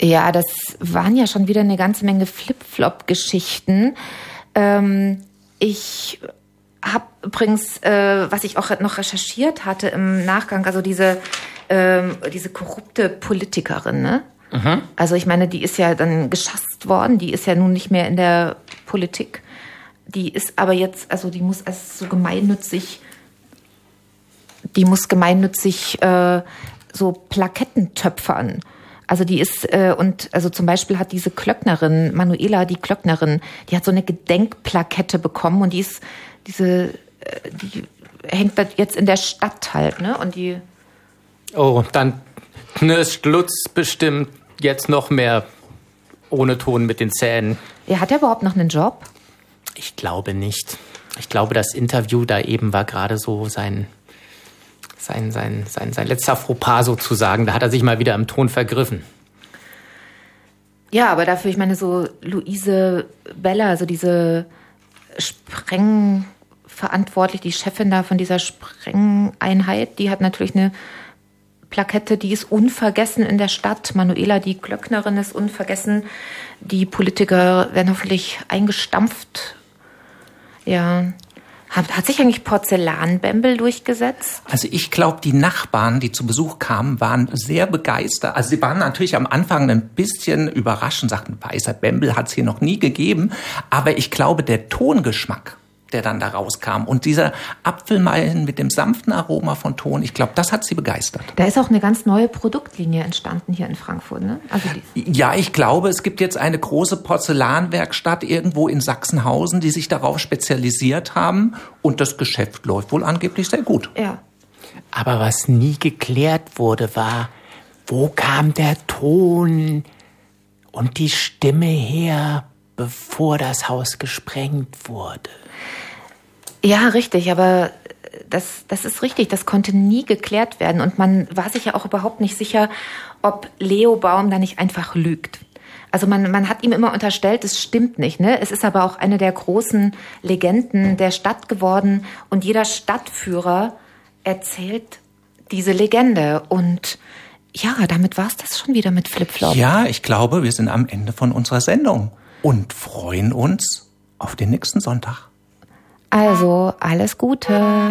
Ja, das waren ja schon wieder eine ganze Menge Flip-Flop-Geschichten. Ich habe übrigens, was ich auch noch recherchiert hatte im Nachgang, also diese korrupte Politikerin, ne? Mhm. Also ich meine, die ist ja dann geschasst worden, die ist ja nun nicht mehr in der Politik. Die ist aber jetzt, also die muss als so gemeinnützig so Plaketten töpfern. Also die ist, also zum Beispiel hat diese Klöcknerin, Manuela, die Klöcknerin, die hat so eine Gedenkplakette bekommen und die hängt da jetzt in der Stadt halt, ne? Und die. Oh, dann knirscht Lutz bestimmt jetzt noch mehr ohne Ton mit den Zähnen. Ja, hat er überhaupt noch einen Job? Ich glaube nicht. Ich glaube, das Interview da eben war gerade so sein letzter Fauxpas sozusagen. Da hat er sich mal wieder im Ton vergriffen. Ja, aber dafür, ich meine, so Luise Beller, also diese Sprengverantwortlich, die Chefin da von dieser Sprengeinheit, die hat natürlich eine Plakette, die ist unvergessen in der Stadt. Manuela, die Glöcknerin, ist unvergessen. Die Politiker werden hoffentlich eingestampft. Ja. Hat sich eigentlich Porzellanbembel durchgesetzt? Also ich glaube, die Nachbarn, die zu Besuch kamen, waren sehr begeistert. Also sie waren natürlich am Anfang ein bisschen überrascht und sagten, weißer Bembel hat es hier noch nie gegeben. Aber ich glaube, der Tongeschmack, der dann da rauskam und dieser Apfelmeilen mit dem sanften Aroma von Ton, ich glaube, das hat sie begeistert. Da ist auch eine ganz neue Produktlinie entstanden hier in Frankfurt, ne? Also ja, ich glaube, es gibt jetzt eine große Porzellanwerkstatt irgendwo in Sachsenhausen, die sich darauf spezialisiert haben und das Geschäft läuft wohl angeblich sehr gut. Ja. Aber was nie geklärt wurde, war, wo kam der Ton und die Stimme her, bevor das Haus gesprengt wurde? Ja, richtig, aber das ist richtig, das konnte nie geklärt werden und man war sich ja auch überhaupt nicht sicher, ob Leo Baum da nicht einfach lügt. Also man hat ihm immer unterstellt, es stimmt nicht, ne? Es ist aber auch eine der großen Legenden der Stadt geworden und jeder Stadtführer erzählt diese Legende und ja, damit war es das schon wieder mit Flip-Flop. Ja, ich glaube, wir sind am Ende von unserer Sendung und freuen uns auf den nächsten Sonntag. Also, alles Gute.